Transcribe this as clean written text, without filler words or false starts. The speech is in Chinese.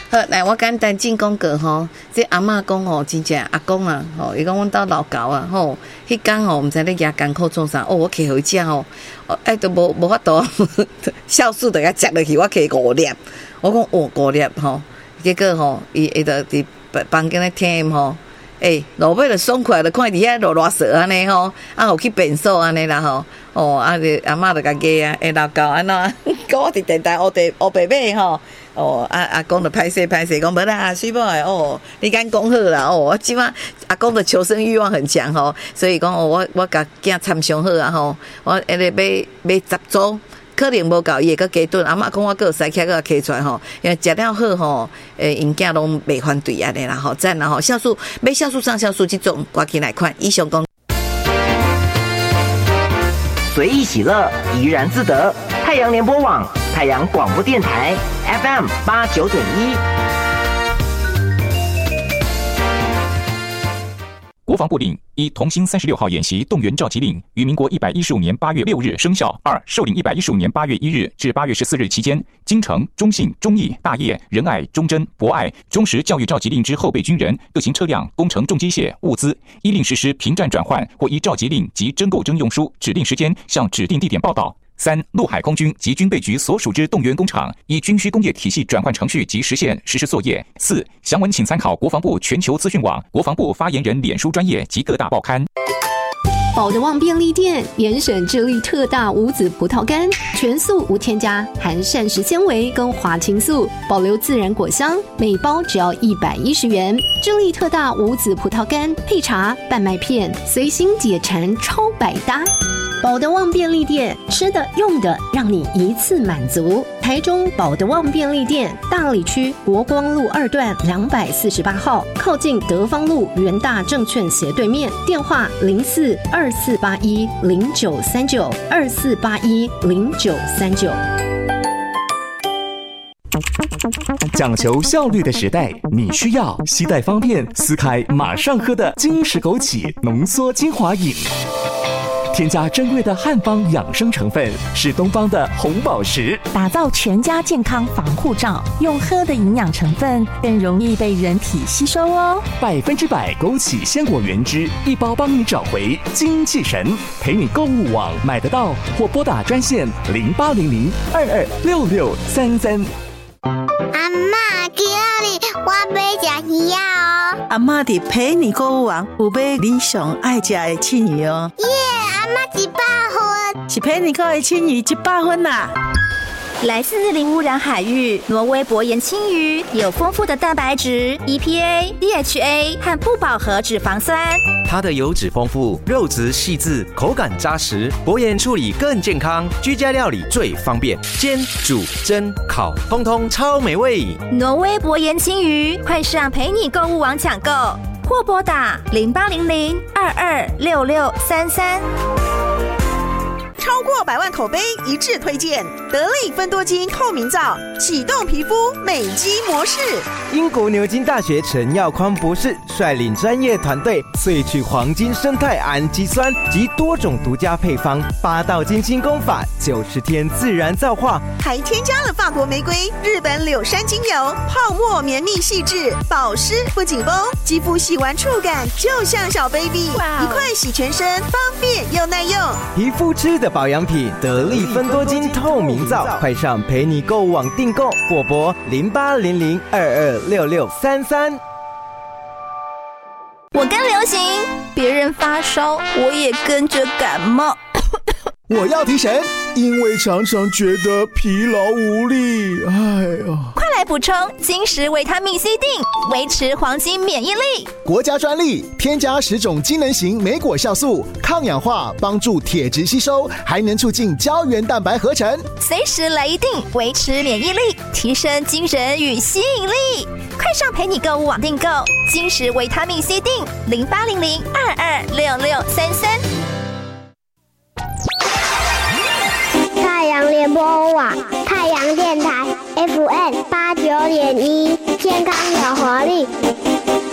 好，来我简单进讲个吼，这阿嬷讲吼，真正阿公啊，吼，伊讲阮兜老高啊，吼，迄天吼，毋知咧牙艰苦做啥，哦，我摕互伊食吼，都无法度，酵素都甲食落去，我摕5粒，我讲5粒吼，结果吼，伊就伫房间咧听吼。落尾就爽快，就看伫遐热色安尼吼，互去便所安尼啦吼，阿嬷就甲加啊，老高安怎？我伫电台黑白马吼，阿公就歹势讲无啦，水某诶你敢讲好啦我即马阿公的求生欲望很强吼，所以讲我甲囝参详好啊吼，我下日买10组。可能无够，伊会搁加顿。阿嬷讲我搁有使起搁开出来吼，因为食了好吼，因囝拢袂反对安尼啦吼，赞啦吼。酵素买酵素上酵素这种，赶紧来看。以上讲， 随意喜乐，怡然自得。太阳联播网，太阳广播电台 FM 89.1。 国防部令：1. 同心36号演习动员召集令于民国115年8月6日生效。2. 受领115年8月1日至8月14日期间，京城、中信、忠义、大业、仁爱、忠贞、博爱、忠实教育召集令之后备军人，各型车辆、工程重机械、物资，依令实施平战转换，或依召集令及征购征用书，指定时间向指定地点报到。3. 陆海空军及军备局所属之动员工厂，依军需工业体系转换程序及时限实施作业。4. 详文请参考国防部全球资讯网、国防部发言人脸书专页及各大报刊。 宝德旺便利店严选智利特大无籽葡萄干，全素无添加，含膳食纤维跟花青素，保留自然果香，每包只要110元。智利特大无籽葡萄干配茶、半麦片，随心解馋，超百搭。宝德旺便利店，吃的用的让你一次满足。台中宝德旺便利店，大里区国光路2段248号，靠近德芳路元大证券斜对面。电话04-2481-0939，2481-0939。 讲求效率的时代，你需要携带方便、撕开马上喝的金石枸杞浓缩精华饮。添加珍贵的汉方养生成分，是东方的红宝石， 打造全家健康防护罩。用喝的营养成分更容易被人体吸收哦。 100%枸杞鲜果原汁，一包帮你找回精气神。陪你购物网买得到，或拨打专线0800-226633。 阿嬷，今日我要吃鱼啊！ 阿嬷伫陪你购物网有买你上爱吃的青鱼哦。 耶，阿嬷100分， 是陪你购的青鱼100分啦。 来自零污染海域，挪威薄盐青鱼有丰富的蛋白质、EPA、DHA 和不饱和脂肪酸。 它的油脂丰富，肉质细致，口感扎实，薄盐处理更健康，居家料理最方便，煎、煮、蒸、烤，通通超美味。 挪威薄盐青鱼，快上陪你购物网抢购，或拨打0800-226633。 超过100万口碑一致推荐得力芬多精透明皂，启动皮肤美肌模式。 英国牛津大学陈耀匡博士率领专业团队萃取黄金生态氨基酸及多种独家配方，8道金清功法，90天自然皂化， 还添加了法国玫瑰、日本柳杉精油，泡沫绵密细致，保湿不紧绷，肌肤细玩触感就像小 baby， 一块洗全身，方便又耐用。 皮肤吃的保养品得力芬多精透明皂，快上陪你购物网订购，或拨0800-226633。 我跟流行，别人发烧，我也跟着感冒。 我要提神，因为常常觉得疲劳无力。哎呀， 快来补充金石维他命 C 锭，维持黄金免疫力。 国家专利，添加10种机能型莓果酵素，抗氧化，帮助铁质吸收，还能促进胶原蛋白合成。 随时来一锭，维持免疫力，提升精神与吸引力。快上陪你购物网订购金石维他命 C 锭，0800-226633。 太阳联播网，太阳电台 FM 89.1，健康有活力。